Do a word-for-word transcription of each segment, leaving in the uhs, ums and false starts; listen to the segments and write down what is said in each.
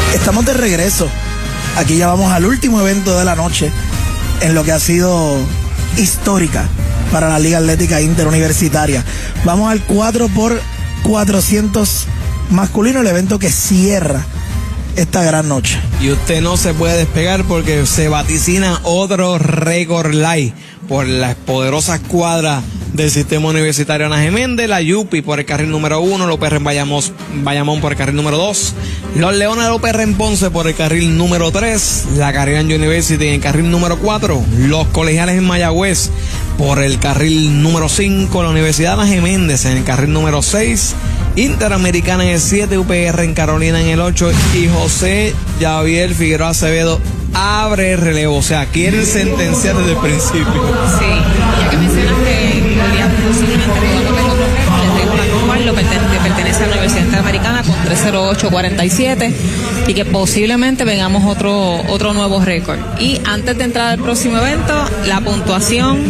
Estamos de regreso. Aquí ya vamos al último evento de la noche en lo que ha sido histórica para la Liga Atlética Interuniversitaria. Vamos al cuatro por cuatrocientos masculino, el evento que cierra esta gran noche. Y usted no se puede despegar porque se vaticina otro récord live por las poderosas cuadras del Sistema Universitario Ana Geméndez, la Yupi por el carril número uno, los Perren Bayamos, Bayamón por el carril número dos, los Leones de los Perren Ponce por el carril número tres, la Caribbean University en el carril número cuatro, los Colegiales en Mayagüez por el carril número cinco, la Universidad Ana Geméndez en el carril número seis, Interamericana en el siete, U P R en Carolina en el ocho y José Javier Figueroa Acevedo abre el relevo, o sea, quieren sentenciar desde el principio. Sí, ya que mencionas que podía posiblemente podamos ver otro récord, les dejo la cual lo pertenece, que pertenece a la Universidad Interamericana con tres cero ocho cuarenta y siete y que posiblemente vengamos otro, otro nuevo récord. Y antes de entrar al próximo evento, la puntuación,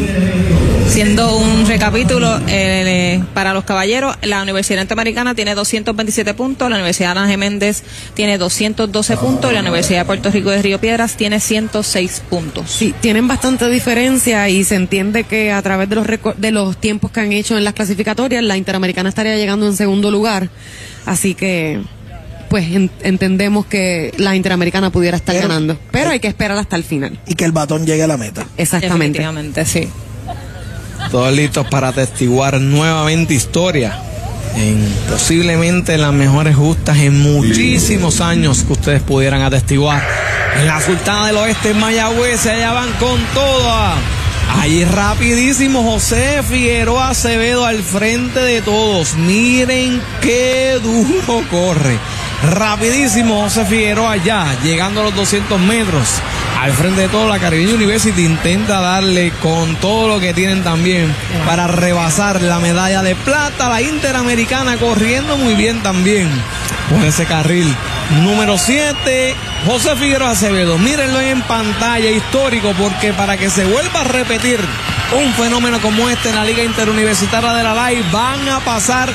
siendo un recapítulo, eh, para los caballeros, la Universidad Interamericana tiene doscientos veintisiete puntos, la Universidad Ana Geméndez tiene doscientos doce puntos y la Universidad de Puerto Rico de Río Piedras tiene ciento seis puntos. Sí, tienen bastante diferencia y se entiende que a través de los de los tiempos que han hecho en las clasificatorias, la Interamericana estaría llegando en segundo lugar, así que pues en, entendemos que la Interamericana pudiera estar pero, ganando, pero hay que esperar hasta el final. Y que el batón llegue a la meta. Exactamente. Efectivamente, sí. Todos listos para atestiguar nuevamente historia en posiblemente las mejores justas en muchísimos años que ustedes pudieran atestiguar. En la Sultana del Oeste, en Mayagüez, allá van con toda. Ahí rapidísimo José Figueroa Acevedo al frente de todos. Miren qué duro corre. Rapidísimo José Figueroa ya, llegando a los doscientos metros. Al frente de todo, la Caribbean University intenta darle con todo lo que tienen también para rebasar la medalla de plata. La Interamericana corriendo muy bien también por ese carril número siete. José Figueroa Acevedo, mírenlo en pantalla, histórico, porque para que se vuelva a repetir un fenómeno como este en la Liga Interuniversitaria de la L A I van a pasar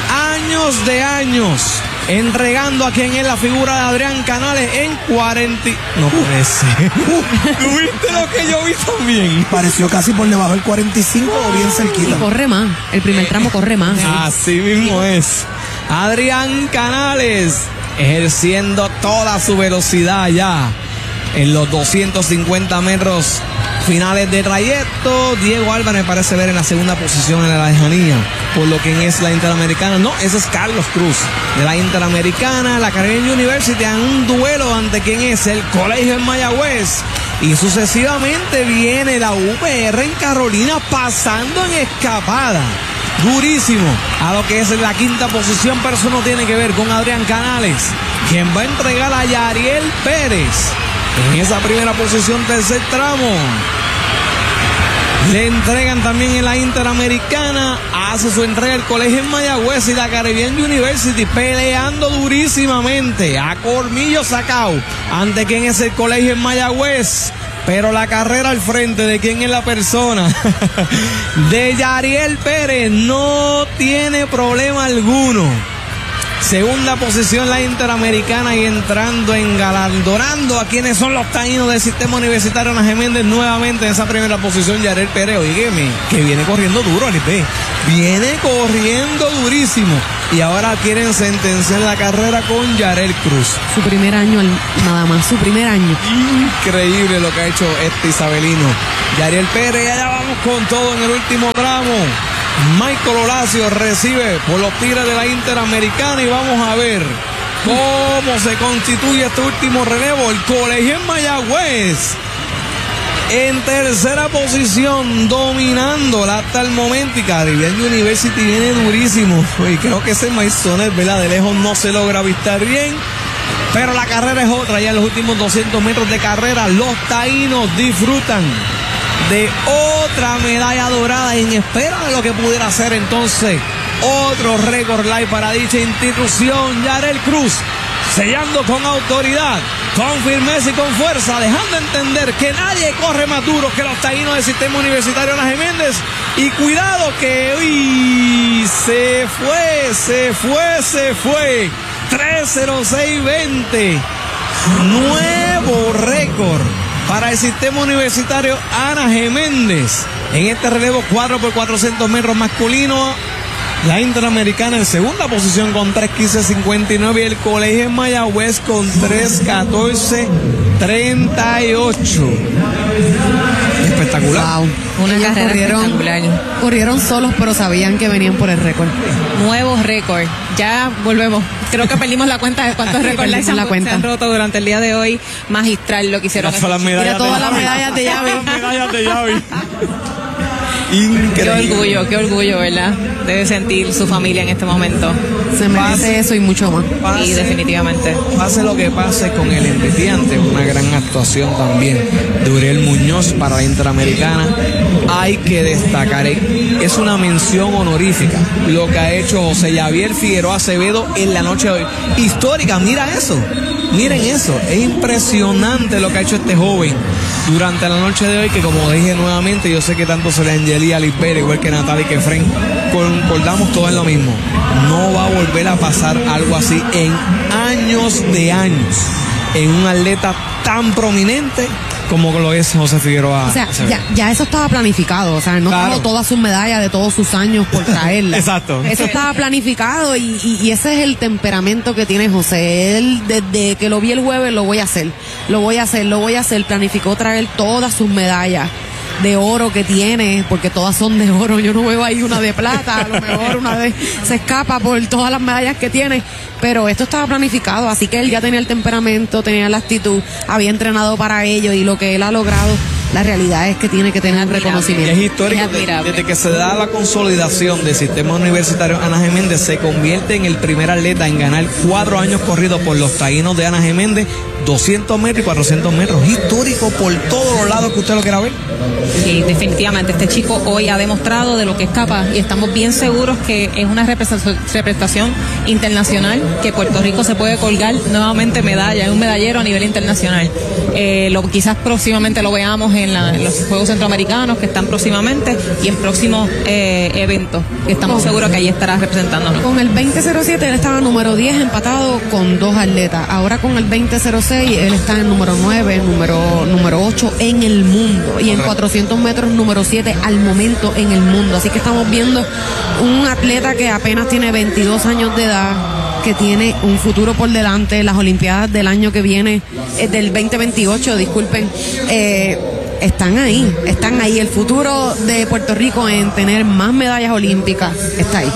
años de años entregando a quien es la figura de Adrián Canales en cuarenta. No puede ser. ¿Tuviste lo que yo vi también? Pareció casi por debajo del cuarenta y cinco o bien cerquita. Y corre más, el primer tramo corre más. Así mismo es. Adrián Canales ejerciendo toda su velocidad ya en los doscientos cincuenta metros finales de trayecto. Diego Álvarez parece ver en la segunda posición en la lejanía, por lo que es la Interamericana. No, ese es Carlos Cruz de la Interamericana. La Caribbean University en un duelo ante quien es el Colegio en Mayagüez. Y sucesivamente viene la U P R en Carolina pasando en escapada. Durísimo a lo que es la quinta posición, pero eso no tiene que ver con Adrián Canales, quien va a entregar a Yariel Pérez en esa primera posición, tercer tramo. Le entregan también en la Interamericana, hace su entrega el Colegio en Mayagüez y la Caribbean University peleando durísimamente a colmillo sacado ante quien es el Colegio en Mayagüez. Pero la carrera al frente de quién es la persona de Yariel Pérez no tiene problema alguno. Segunda posición la Interamericana y entrando en galardonando a quienes son los taínos del Sistema Universitario Ana Geméndez nuevamente en esa primera posición. Yariel Pérez, oígame, que viene corriendo duro, Alipe. Viene corriendo durísimo. Y ahora quieren sentenciar la carrera con Yarel Cruz. Su primer año, nada más, su primer año. Increíble lo que ha hecho este isabelino. Yariel Pérez, allá vamos con todo en el último tramo. Michael Olacio recibe por los Tigres de la Interamericana y vamos a ver cómo se constituye este último relevo. El Colegio en Mayagüez en tercera posición, dominándola hasta el momento, y Caribbean University viene durísimo. Y creo que ese Maisonet, ¿verdad? De lejos no se logra avistar bien, pero la carrera es otra. Ya en los últimos doscientos metros de carrera, los taínos disfrutan de otra medalla dorada en espera de lo que pudiera ser entonces otro récord live para dicha institución. Yarel Cruz sellando con autoridad, con firmeza y con fuerza, dejando entender que nadie corre más duro que los taínos del Sistema Universitario Ana Geméndez. Y cuidado que uy, se fue, se fue, se fue. tres cero seis veinte. Nuevo récord para el sistema universitario Ana G. Méndez. En este relevo cuatro por cuatrocientos metros masculino, la Interamericana en segunda posición con tres quince cincuenta y nueve y el Colegio en Mayagüez con tres catorce treinta y ocho. Espectacular. Wow. Una Ellos carrera corrieron, espectacular. corrieron solos, pero sabían que venían por el récord. Nuevo récord. Ya volvemos. Creo que perdimos la cuenta de cuántos récords Perdimos se han, la cuenta. se han roto durante el día de hoy. Magistral lo que hicieron. Mira, las Mira todas las medallas de llave. medallas de llave. Qué Increíble. orgullo, qué orgullo, ¿verdad? Debe sentir su familia en este momento. Se merece eso y mucho más. Pase, Y definitivamente. Pase lo que pase con el envitiante, una gran actuación también de Uriel Muñoz para la Interamericana. Hay que destacar, es una mención honorífica lo que ha hecho José Javier Figueroa Acevedo en la noche de hoy. Histórica, mira eso, miren eso, es impresionante lo que ha hecho este joven durante la noche de hoy, que como dije nuevamente, yo sé que tanto se le Angelía Lisbeth, igual que Natalia y que Fren, concordamos todo en lo mismo. No va a volver a pasar algo así en años de años en un atleta tan prominente como lo es José Figueroa. O sea, ya, ya eso estaba planificado. O sea, no Claro. tuvo todas sus medallas de todos sus años por traerlas. Exacto. Eso estaba planificado y, y, y ese es el temperamento que tiene José. Él, desde que lo vi el jueves, lo voy a hacer. Lo voy a hacer, lo voy a hacer. Planificó traer todas sus medallas de oro que tiene, porque todas son de oro. Yo no veo ahí una de plata, a lo mejor una vez se escapa por todas las medallas que tiene, pero esto estaba planificado, así que él ya tenía el temperamento, tenía la actitud, había entrenado para ello y lo que él ha logrado, la realidad es que tiene que tener Admirable. reconocimiento. Es histórico, Es admirable. desde que se da la consolidación del sistema universitario, Ana G. Méndez se convierte en el primer atleta en ganar cuatro años corridos por los taínos de Ana G. Méndez, doscientos metros y cuatrocientos metros. Histórico por todos los lados que usted lo quiera ver. Sí, definitivamente. Este chico hoy ha demostrado de lo que es capaz y estamos bien seguros que es una representación, representación internacional, que Puerto Rico se puede colgar nuevamente medalla, es un medallero a nivel internacional. Eh, lo, quizás próximamente lo veamos en, la, en los Juegos Centroamericanos que están próximamente y en próximos eh, eventos, que estamos seguros que ahí estará representándonos. Con el veinte cero siete él estaba número diez empatado con dos atletas. Ahora con el veinte cero seis él está en número nueve, número, número ocho en el mundo. Y en cuatrocientos metros número siete al momento en el mundo. Así que estamos viendo un atleta que apenas tiene veintidós años de edad, que tiene un futuro por delante. Las Olimpiadas del año que viene, eh, del veinte veintiocho, disculpen, eh, están ahí, están ahí. El futuro de Puerto Rico en tener más medallas olímpicas está ahí.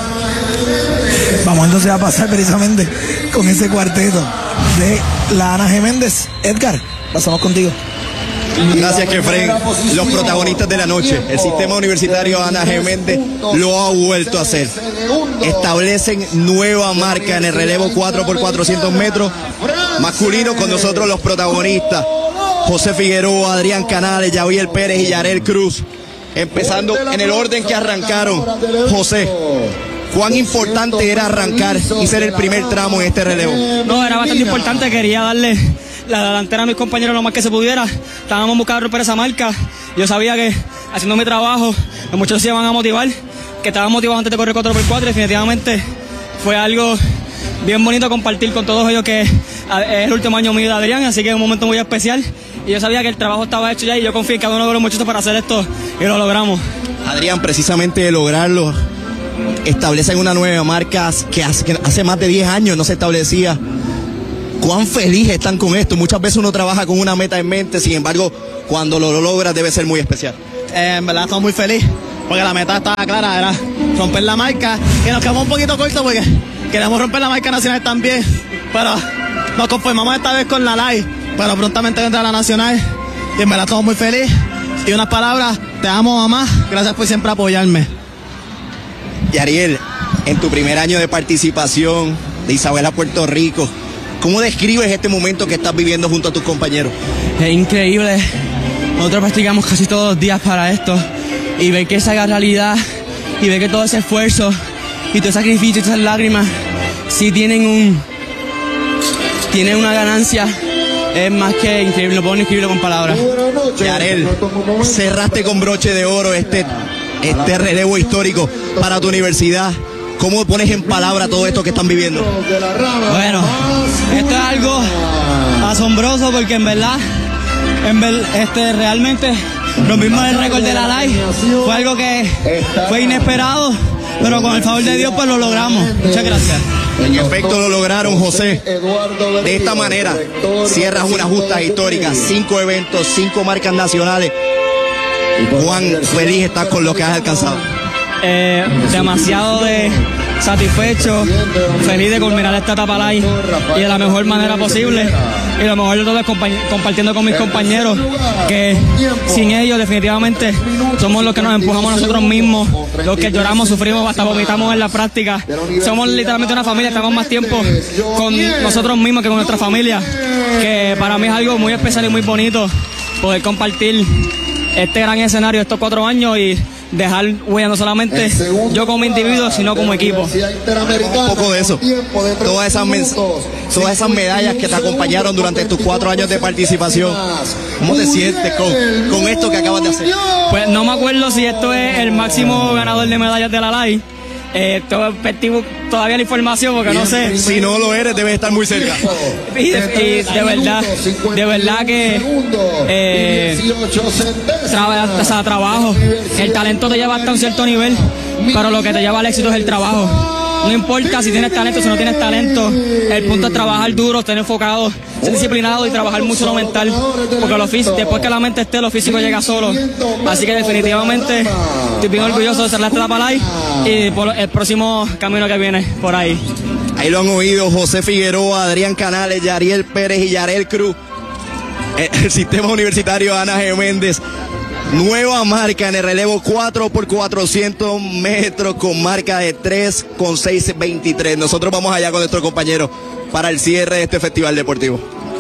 Vamos entonces a pasar precisamente con ese cuarteto de la Ana G. Méndez. Edgar, pasamos contigo. Gracias, Kefren. Los protagonistas de la noche, el sistema universitario Ana G. Méndez lo ha vuelto a hacer. Establecen nueva marca en el relevo cuatro por cuatrocientos metros masculino, con nosotros los protagonistas José Figueroa, Adrián Canales, Javier Pérez y Yarel Cruz. Empezando en el orden que arrancaron. José, ¿cuán importante era arrancar y ser el primer tramo en este relevo? No, era bastante importante, quería darle la delantera a mis compañeros lo más que se pudiera. Estábamos buscando romper esa marca. Yo sabía que haciendo mi trabajo, los muchachos se iban a motivar, que estaban motivados antes de correr cuatro por cuatro. Definitivamente fue algo bien bonito compartir con todos ellos, que es el último año mío de Adrián, así que es un momento muy especial. Y yo sabía que el trabajo estaba hecho ya y yo confío en cada uno de los muchachos para hacer esto y lo logramos. Adrián, precisamente de lograrlo, establecen una nueva marca que hace, que hace más de diez años no se establecía. ¿Cuán felices están con esto? Muchas veces uno trabaja con una meta en mente, sin embargo, cuando lo, lo logra debe ser muy especial. Eh, en verdad estamos muy felices porque la meta estaba clara, era romper la marca, que nos quedamos un poquito cortos porque queremos romper la marca nacional también, pero nos conformamos esta vez con la live, pero prontamente vendrá la nacional y en verdad estamos muy felices. Y unas palabras: te amo, mamá, gracias por siempre apoyarme. Y Ariel, en tu primer año de participación de Isabela, Puerto Rico, ¿cómo describes este momento que estás viviendo junto a tus compañeros? Es increíble. Nosotros practicamos casi todos los días para esto y ver que se haga realidad y ver que todo ese esfuerzo y todo ese sacrificio y todas esas lágrimas sí tienen un tienen una ganancia, es más que increíble, no puedo ni escribirlo con palabras. Yarel, cerraste con broche de oro este, este relevo histórico para tu universidad. ¿Cómo pones en palabra todo esto que están viviendo? Bueno, esto es algo Asombroso porque en verdad, en ver, este, realmente rompimos el récord de la live. Fue algo que fue inesperado, pero con el favor de Dios pues lo logramos. Muchas gracias. En efecto lo lograron, José. De esta manera cierras una justa histórica, cinco eventos, cinco marcas nacionales. Cuán feliz estás con lo que has alcanzado. Eh, demasiado de satisfecho, feliz de culminar esta etapa live y de la mejor manera posible. Y lo mejor de todo es compartiendo con mis compañeros, que sin ellos definitivamente somos los que nos empujamos nosotros mismos, los que lloramos, sufrimos, hasta vomitamos en la práctica. Somos literalmente una familia, estamos más tiempo con nosotros mismos que con nuestra familia, que para mí es algo muy especial y muy bonito poder compartir este gran escenario estos cuatro años y dejar huella no solamente yo como individuo, sino como equipo. Un poco de eso. Todas esas, todas esas medallas que te acompañaron durante tus cuatro años de participación. ¿Cómo te sientes con, con esto que acabas de hacer? Pues no me acuerdo si esto es el máximo ganador de medallas de la live. Eh, perspectivo todavía la información porque no sé. Si no lo eres, debes estar muy cerca. Y de, y de verdad, de verdad que eh, traba, o sea, trabajo. El talento te lleva hasta un cierto nivel, pero lo que te lleva al éxito es el trabajo. No importa si tienes talento, si no tienes talento, el punto es trabajar duro, estar enfocado, ser disciplinado y trabajar mucho lo mental, porque lo físico, después que la mente esté, lo físico llega solo. Así que definitivamente estoy bien orgulloso de ser la etapa live y por el próximo camino que viene por ahí. Ahí lo han oído José Figueroa, Adrián Canales, Yariel Pérez y Yarel Cruz. El, el sistema universitario Ana G. Méndez. Nueva marca en el relevo cuatro por cuatrocientos metros con marca de tres con seiscientos veintitrés. Nosotros vamos allá con nuestro compañero para el cierre de este festival deportivo.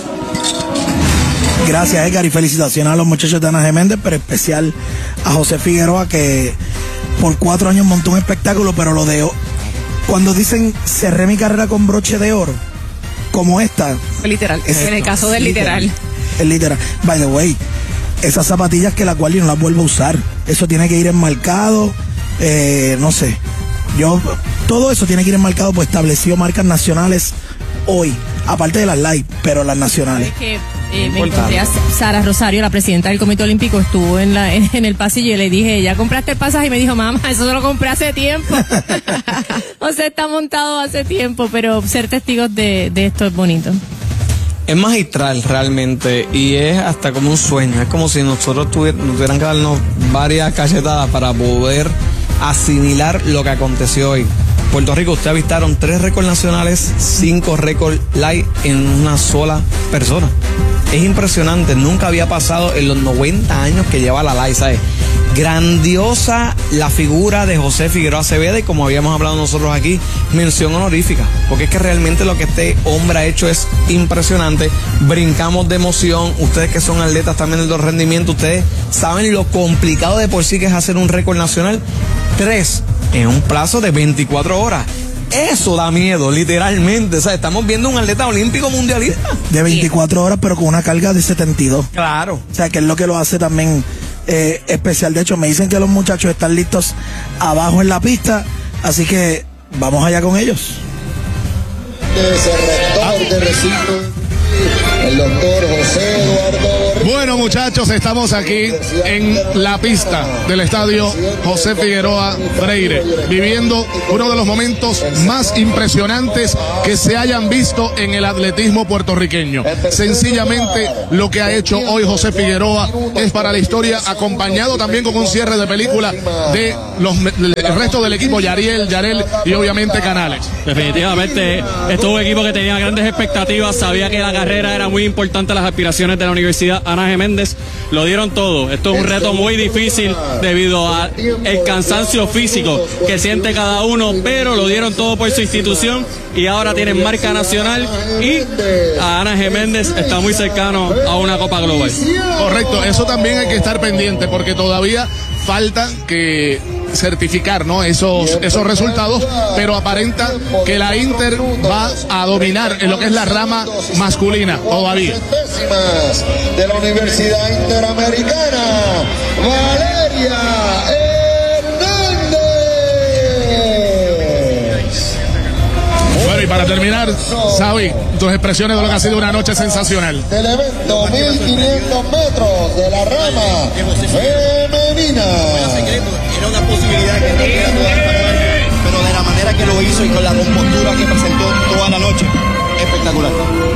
Gracias, Edgar, y felicitaciones a los muchachos de Ana G. Méndez, pero especial a José Figueroa, que por cuatro años montó un espectáculo, pero lo de cuando dicen cerré mi carrera con broche de oro, como esta. Literal. Es en el esto, caso del literal. literal. Es literal. By the way, esas zapatillas que la cual yo no las vuelvo a usar. Eso tiene que ir enmarcado, eh, no sé. Yo, todo eso tiene que ir enmarcado, pues establecido marcas nacionales hoy, aparte de las live, pero las nacionales. Es que eh, me encontré a Sara Rosario, la presidenta del Comité Olímpico, estuvo en la en, en el pasillo y le dije, ¿ya compraste el pasaje? Y me dijo, mamá, eso se lo compré hace tiempo. O sea, está montado hace tiempo, pero ser testigos de, de esto es bonito. Es magistral realmente y es hasta como un sueño. Es como si nosotros tuvier, tuvieran que darnos varias cachetadas para poder asimilar lo que aconteció hoy. Puerto Rico, ustedes avistaron tres récords nacionales, cinco récords live en una sola persona. Es impresionante, nunca había pasado en los noventa años que lleva la live, ¿sabes? Grandiosa la figura de José Figueroa Acevedo y, como habíamos hablado nosotros aquí, mención honorífica, porque es que realmente lo que este hombre ha hecho es impresionante. Brincamos de emoción. Ustedes que son atletas también de los rendimientos, ustedes saben lo complicado de por sí que es hacer un récord nacional. Tres en un plazo de veinticuatro horas. Eso da miedo, literalmente. O sea, estamos viendo un atleta olímpico mundialista. De veinticuatro horas, pero con una carga de setenta y dos. Claro. O sea, que es lo que lo hace también eh, especial. De hecho, me dicen que los muchachos están listos abajo en la pista, así que vamos allá con ellos. Ese rector de recinto, el doctor José Eduardo. Bueno, muchachos, estamos aquí en la pista del estadio José Figueroa Freire, viviendo uno de los momentos más impresionantes que se hayan visto en el atletismo puertorriqueño. Sencillamente, lo que ha hecho hoy José Figueroa es para la historia, acompañado también con un cierre de película de los del resto del equipo, Yariel, Yarel y obviamente Canales. Definitivamente, esto es un equipo que tenía grandes expectativas, sabía que la carrera era muy importante, las aspiraciones de la Universidad Ana G. Méndez, lo dieron todo. Esto es un reto muy difícil debido al cansancio físico que siente cada uno, pero lo dieron todo por su institución y ahora tienen marca nacional y a Ana G. Méndez está muy cercano a una Copa Global. Correcto, eso también hay que estar pendiente porque todavía falta que certificar, ¿no? esos, esos resultados, pero aparenta que la Inter va a dominar en lo que es la rama masculina todavía. De la Universidad Interamericana, Valeria Hernández. Bueno, y para terminar, Xavi, tus expresiones de lo que ha sido una noche sensacional. Del evento mil quinientos metros de la rama femenina. Era una posibilidad que no queda toda esta muerte, pero de la manera que lo hizo y con la compostura que presentó toda la noche, espectacular.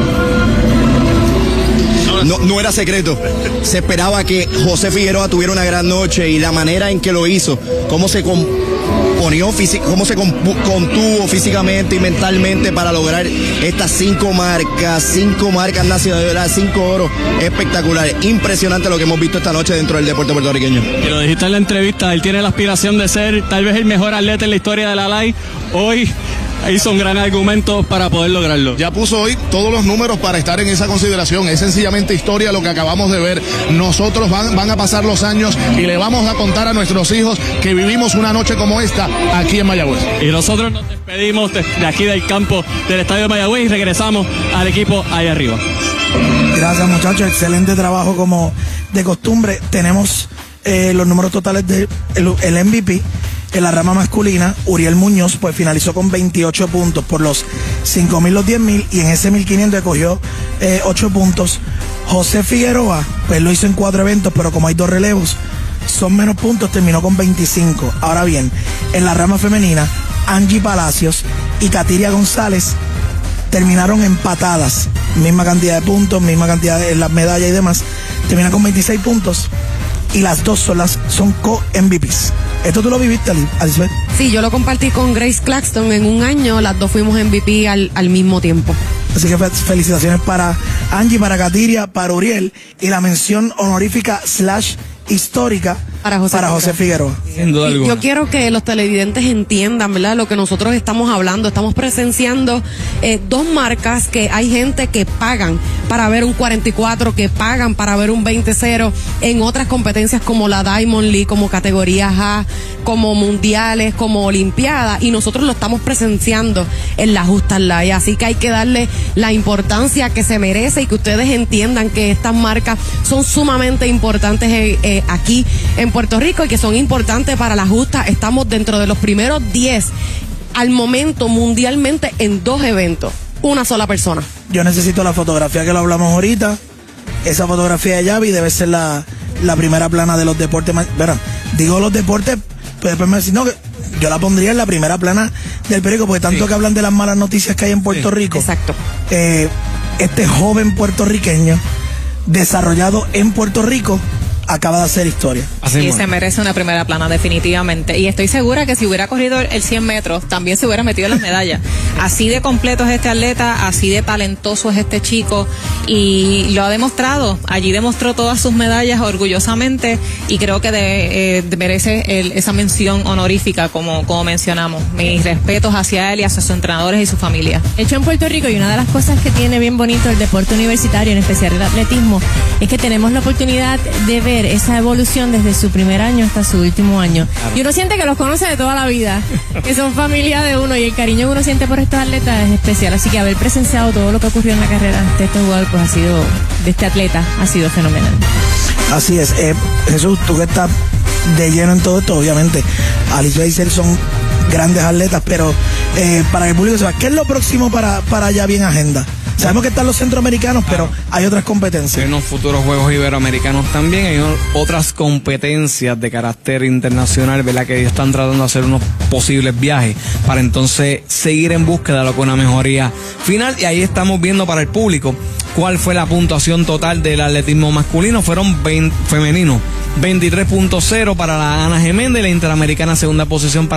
No, no era secreto. Se esperaba que José Figueroa tuviera una gran noche y la manera en que lo hizo, cómo se componió, cómo se contuvo físicamente y mentalmente para lograr estas cinco marcas, cinco marcas nacionales, cinco oros, espectacular, impresionante lo que hemos visto esta noche dentro del deporte puertorriqueño. Y lo dijiste en la entrevista, él tiene la aspiración de ser tal vez el mejor atleta en la historia de la L A I. Hoy hizo un gran argumento para poder lograrlo. Ya puso hoy todos los números para estar en esa consideración. Es sencillamente historia lo que acabamos de ver. Nosotros van, van a pasar los años y le vamos a contar a nuestros hijos que vivimos una noche como esta aquí en Mayagüez. Y nosotros nos despedimos de, de aquí del campo del estadio de Mayagüez y regresamos al equipo ahí arriba. Gracias, muchachos, excelente trabajo como de costumbre. Tenemos eh, los números totales del de el M V P. En la rama masculina, Uriel Muñoz pues finalizó con veintiocho puntos por los cinco mil, los diez mil, y en ese mil quinientos cogió eh, ocho puntos. José Figueroa pues lo hizo en cuatro eventos, pero como hay dos relevos, son menos puntos, terminó con veinticinco. Ahora bien, en la rama femenina, Angie Palacios y Katiria González terminaron empatadas, misma cantidad de puntos, misma cantidad de las medallas y demás, terminan con veintiséis puntos y las dos son las son co-M V Ps. ¿Esto tú lo viviste, Alisbeth? Sí, yo lo compartí con Grace Claxton en un año, las dos fuimos M V P al, al mismo tiempo. Así que felicitaciones para Angie, para Katiria, para Uriel, y la mención honorífica slash histórica para José, para José Figueroa. Sin duda alguna. Yo quiero que los televidentes entiendan, ¿verdad?, lo que nosotros estamos hablando. Estamos presenciando eh, dos marcas que hay gente que pagan para ver un cuarenta y cuatro, que pagan para ver un veinte cero en otras competencias como la Diamond League, como categorías A, como mundiales, como olimpiadas, y nosotros lo estamos presenciando en la Justa Live. Así que hay que darle la importancia que se merece y que ustedes entiendan que estas marcas son sumamente importantes eh, eh, aquí en Puerto Rico y que son importantes para la justa. Estamos dentro de los primeros diez al momento mundialmente en dos eventos, una sola persona. Yo necesito la fotografía que lo hablamos ahorita. Esa fotografía de Yavi debe ser la, la primera plana de los deportes. Bueno, digo los deportes, pues después me dicen, no, que yo la pondría en la primera plana del periódico, porque tanto sí. que hablan de las malas noticias que hay en Puerto sí. Rico. Exacto. Eh, este joven puertorriqueño, desarrollado en Puerto Rico, acaba de hacer historia. Así sí, se merece una primera plana, definitivamente. Y estoy segura que si hubiera corrido el cien metros, también se hubiera metido en las medallas. Así de completo es este atleta, así de talentoso es este chico, y lo ha demostrado. Allí demostró todas sus medallas orgullosamente, y creo que de, eh, merece el, esa mención honorífica, como, como mencionamos. Mis respetos hacia él y hacia sus entrenadores y su familia. Hecho en Puerto Rico, y una de las cosas que tiene bien bonito el deporte universitario, en especial el atletismo, es que tenemos la oportunidad de ver esa evolución desde su primer año hasta su último año. Claro. Y uno siente que los conoce de toda la vida, que son familia de uno, y el cariño que uno siente por estos atletas es especial. Así que haber presenciado todo lo que ocurrió en la carrera de este jugador, pues ha sido, de este atleta, ha sido fenomenal. Así es. Eh, Jesús, tú que estás de lleno en todo esto, obviamente, Alice Beisel son grandes atletas, pero eh, para que el público sepa, ¿qué es lo próximo para, para ya bien agenda? Sabemos que están los centroamericanos, pero hay otras competencias. Hay unos futuros Juegos Iberoamericanos también, hay unos, otras competencias de carácter internacional, ¿verdad?, que ellos están tratando de hacer unos posibles viajes para entonces seguir en búsqueda de lo que una mejoría final. Y ahí estamos viendo para el público cuál fue la puntuación total del atletismo masculino. Fueron veinte, femenino, veintitrés punto cero para la Ana Geméndez, la Interamericana segunda posición para